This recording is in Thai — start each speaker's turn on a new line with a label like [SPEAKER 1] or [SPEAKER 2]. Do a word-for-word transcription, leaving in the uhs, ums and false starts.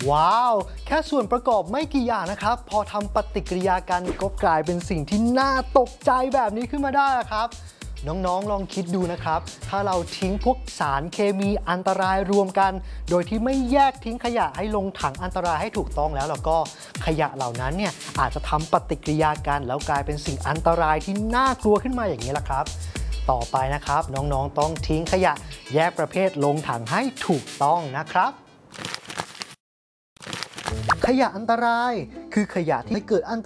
[SPEAKER 1] ว้าวแค่ส่วนประกอบไม่กี่อย่างนะครับพอทำปฏิกิริยากันก็กลายเป็นสิ่งที่น่าตกใจแบบนี้ขึ้นมาได้ครับน้องๆลองคิดดูนะครับถ้าเราทิ้งพวกสารเคมีอันตรายรวมกันโดยที่ไม่แยกทิ้งขยะให้ลงถังอันตรายให้ถูกต้องแล้วแล้วก็ขยะเหล่านั้นเนี่ยอาจจะทำปฏิกิริยากันแล้วกลายเป็นสิ่งอันตรายที่น่ากลัวขึ้นมาอย่างนี้แหละครับต่อไปนะครับน้องๆต้องทิ้งขยะแยกประเภทลงถังให้ถูกต้องนะครับขยะอันตรายคือขยะที่เกิดอัน